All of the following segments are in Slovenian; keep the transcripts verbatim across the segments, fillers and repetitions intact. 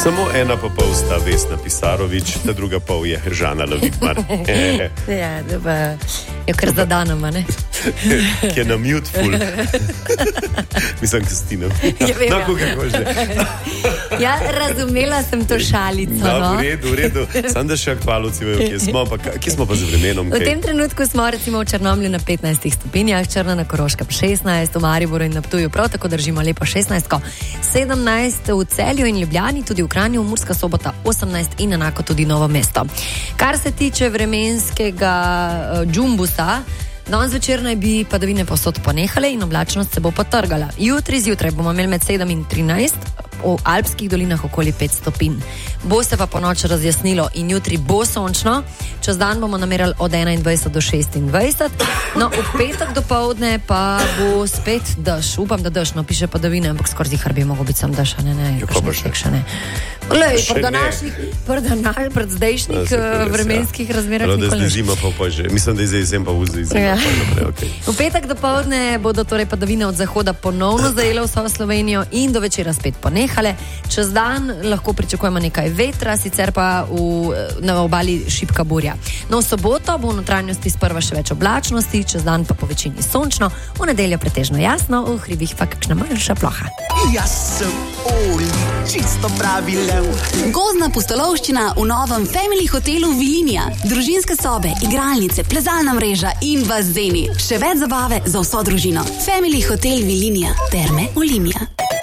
Samo ena pa pol sta Vesna Pisarović, ta druga pol je Žana Lovitmar. Ja, da pa je kar zadanoma, ne? Ki je na mute ful. Mislim, Kristina. Ja, vem, no, ja. kako že. Ja, razumela sem to šalico, no. No, v redu, v redu. Sam da še aktualci vejo, kje smo, pa, kje smo pa z vremenom. V tem trenutku smo recimo v Črnomlju na petnajstih stopinjah, Črna na Koroškem šestnajst, v Mariboru in na Ptuju prav tako držimo lepo šestnajst, sedemnajst v Celju in Ljubljani, tudi v Kranju, Murska Sobota osemnajst in enako tudi Novo mesto. Kar se tiče vremenskega uh, džumbusa, danes večer naj bi padavine povsod ponehale in oblačnost se bo potrgala. Jutri zjutraj bomo imeli med sedem in trinajst, v alpskih dolinah okoli pet stopinj. Bo se pa po noči razjasnilo in jutri bo sončno, čez dan bomo namerali od enaindvajset do šestindvajset, no v petek dopoldne pa bo spet dež, upam, da dež, no piše padavine, ampak skoraj zihar bi mogel biti sam dež, ne, ne, kakšnih še ne. Lej, pred današnjih, pred današnjih, pred zdajšnjih uh, vremenskih razmerah nikoli. Da zdaj zima pa pa že, mislim, da je zdaj zem pa vzaj zima. Ja. Okay. V petek dopoldne bodo torej padavine od zahoda ponovno zajele vso Slovenijo in do večera spet ponehale. Čez dan lahko pričakujemo nekaj vetra, sicer pa v, na obali šibka burja. No, v soboto bo v notranjosti sprva še več oblačnosti, čez dan pa po večini sončno, v nedeljo pretežno jasno, v hribih pa kakšna manjša ploha. Jaz sem Oli, čisto pravi lev. Gozdna pustolovščina v novem Family hotelu Vilinija. Družinske sobe, igralnice, plezalna mreža in bazeni. Še več zabave za vso družino. Family hotel Vilinija. Terme Olimia.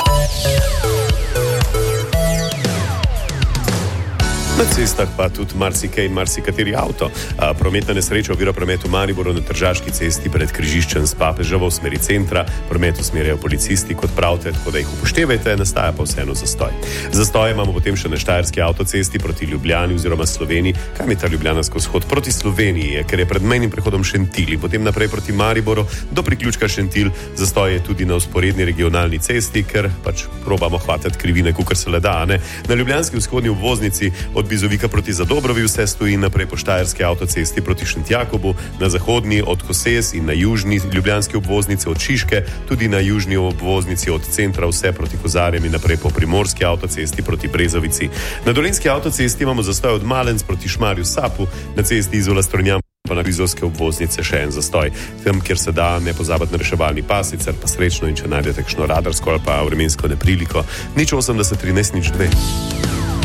Na cestah pa tudi marsikaj in marsikateri avto. A, prometna nesreča ovira promet v Mariboru na Tržaški cesti pred križiščem s Papeževo v smeri centra. Promet usmerjajo policisti, kot pravite, tako da jih upoštevajte, nastaja pa vseeno zastoj. Zastoje imamo potem še na Štajerski avtocesti proti Ljubljani oziroma Sloveniji. Kam je ta ljubljansko vzhod? Proti Sloveniji je, ker je pred mejnim prehodom Šentilj, potem naprej proti Mariboru do priključka Šentilj. Zastoj je tudi na vzporedni regionalni cesti, ker pač probamo hvatati krivine, kakor se le da, ne? Na ljubljanski vzhodni obvoznici od Bizovika proti Zadobrovi vse stoji, naprej po Štajerski avtocesti proti Šentjakobu, na zahodni od Koses in na južni ljubljanski obvoznici od Šiške, tudi na južni obvoznici od centra vse proti Kozarjem in naprej po Primorski avtocesti proti Brezovici. Na Dolenjski avtocesti imamo zastoj od Malenc proti Šmarju Sapu, na cesti Izola Strunjam pa na Rizovske obvoznice še en zastoj. Tam, kjer se da, ne pozabiti na reševalni pas, sicer pa srečno in če najdete kakšno radarsko ali pa vremensko nepriliko. Nič osemdeset trinajst nič dve.